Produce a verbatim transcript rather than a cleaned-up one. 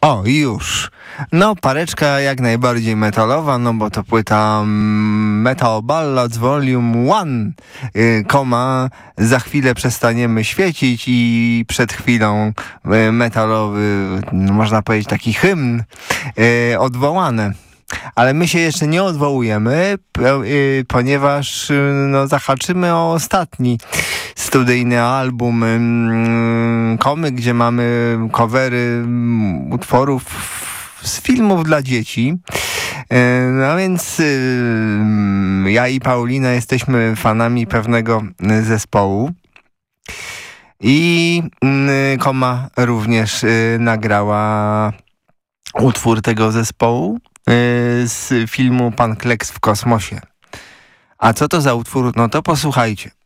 O, już. No, pareczka jak najbardziej metalowa, no bo to płyta Metal Ballads Volume jeden, yy, koma, za chwilę przestaniemy świecić i przed chwilą yy, metalowy, no, można powiedzieć taki hymn, yy, odwołane. Ale my się jeszcze nie odwołujemy, ponieważ no, zahaczymy o ostatni studyjny album Komy, gdzie mamy covery utworów z filmów dla dzieci. No więc ja i Paulina jesteśmy fanami pewnego zespołu. I Koma również nagrała utwór tego zespołu z filmu Pan Kleks w kosmosie. A co to za utwór? No to posłuchajcie.